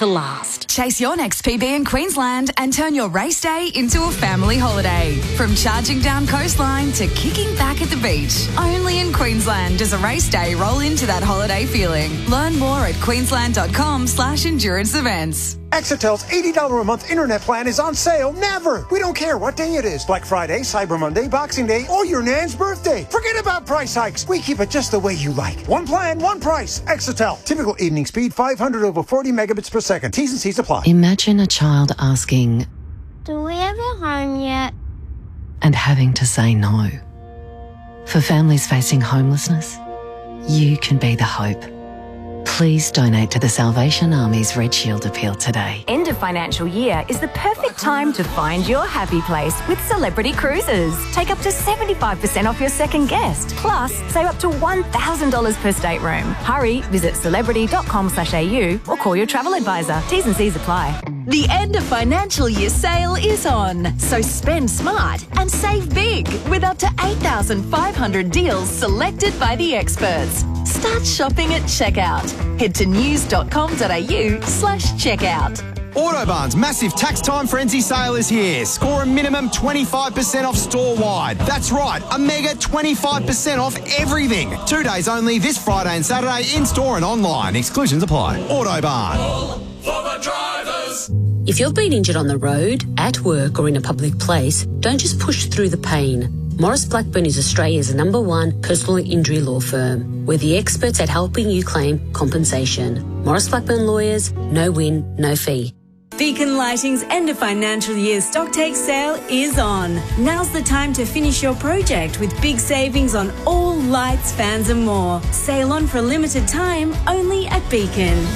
to last. Chase your next PB in Queensland and turn your race day into a family holiday. From charging down coastline to kicking back at the beach. Only in Queensland does a race day roll into that holiday feeling. Learn more at queensland.com/endurance events. Exetel's $80 a month internet plan is on sale never. We don't care what day it is. Black Friday, Cyber Monday, Boxing Day, or your nan's birthday. Forget about price hikes. We keep it just the way you like. One plan, one price. Exetel. Typical evening speed, 500 over 40 megabits per second. T's and C's apply. Imagine a child asking, "Do we have a home yet?" and having to say no. For families facing homelessness, you can be the hope. Please donate to the Salvation Army's Red Shield appeal today. End of financial year is the perfect time to find your happy place with Celebrity Cruises. Take up to 75% off your second guest. Plus, save up to $1,000 per stateroom. Hurry, visit celebrity.com/au or call your travel advisor. T's and C's apply. The end of financial year sale is on, so spend smart and save big with up to 8,500 deals selected by the experts. Start shopping at checkout. Head to news.com.au/checkout. Autobarn's massive tax time frenzy sale is here. Score a minimum 25% off store-wide. That's right, a mega 25% off everything. 2 days only this Friday and Saturday in-store and online. Exclusions apply. Autobarn. All for the drivers. If you've been injured on the road, at work or in a public place, don't just push through the pain. Morris Blackburn is Australia's #1 personal injury law firm. We're the experts at helping you claim compensation. Morris Blackburn Lawyers, no win, no fee. Beacon Lighting's end of financial year stocktake sale is on. Now's the time to finish your project with big savings on all lights, fans and more. Sale on for a limited time only at Beacon.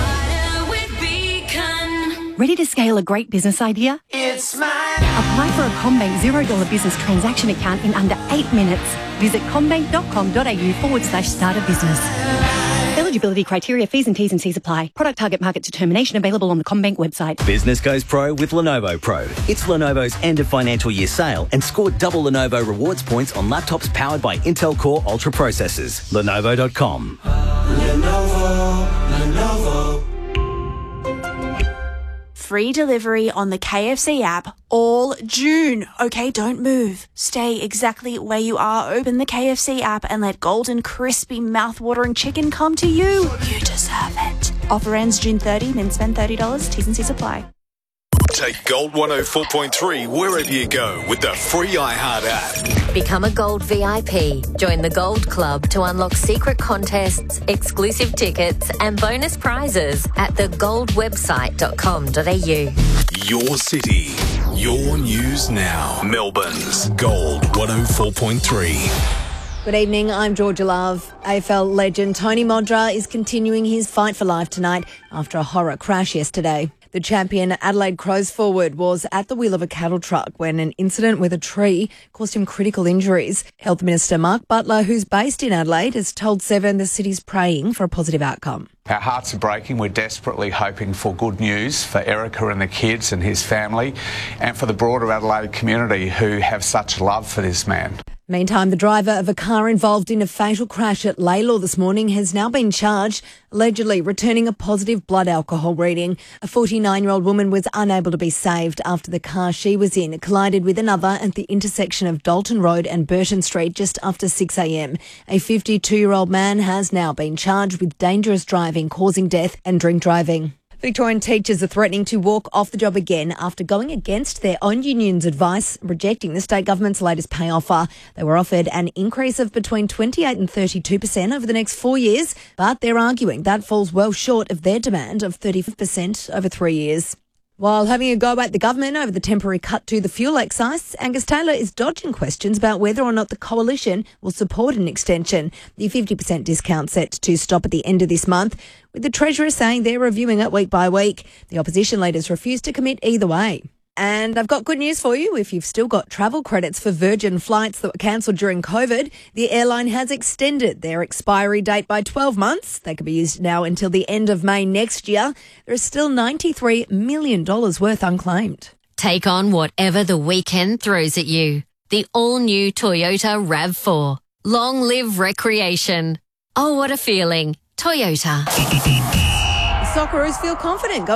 Ready to scale a great business idea? It's mine. Apply for a CommBank $0 business transaction account in under 8 minutes. Visit commbank.com.au/start a business. Eligibility criteria, fees and T's and C's apply. Product target market determination available on the CommBank website. Business goes pro with Lenovo Pro. It's Lenovo's end of financial year sale and score double Lenovo rewards points on laptops powered by Intel Core Ultra processors. Lenovo.com. Lenovo. Free delivery on the KFC app all June. Okay, don't move. Stay exactly where you are. Open the KFC app and let golden, crispy, mouth-watering chicken come to you. You deserve it. Offer ends June 30, then spend $30. T's and C's apply. Take Gold 104.3 wherever you go with the free iHeart app. Become a Gold VIP. Join the Gold Club to unlock secret contests, exclusive tickets and bonus prizes at thegoldwebsite.com.au. Your city, your news now. Melbourne's Gold 104.3. Good evening, I'm Georgia Love. AFL legend Tony Modra is continuing his fight for life tonight after a horror crash yesterday. The champion Adelaide Crows forward was at the wheel of a cattle truck when an incident with a tree caused him critical injuries. Health Minister Mark Butler, who's based in Adelaide, has told Seven the city's praying for a positive outcome. Our hearts are breaking. We're desperately hoping for good news for Erica and the kids and his family and for the broader Adelaide community who have such love for this man. Meantime, the driver of a car involved in a fatal crash at Laylaw this morning has now been charged, allegedly returning a positive blood alcohol reading. A 49-year-old woman was unable to be saved after the car she was in collided with another at the intersection of Dalton Road and Burton Street just after 6 a.m. A 52-year-old man has now been charged with dangerous driving, causing death and drink driving. Victorian teachers are threatening to walk off the job again after going against their own union's advice, rejecting the state government's latest pay offer. They were offered an increase of between 28 and 32% over the next 4 years, but they're arguing that falls well short of their demand of 35% over 3 years. While having a go at the government over the temporary cut to the fuel excise, Angus Taylor is dodging questions about whether or not the coalition will support an extension. The 50% discount set to stop at the end of this month, with the Treasurer saying they're reviewing it week by week. The opposition leaders refuse to commit either way. And I've got good news for you. If you've still got travel credits for Virgin flights that were cancelled during COVID, the airline has extended their expiry date by 12 months. They can be used now until the end of May next year. There is still $93 million worth unclaimed. Take on whatever the weekend throws at you. The all-new Toyota RAV4. Long live recreation. Oh, what a feeling. Toyota. Socceroos feel confident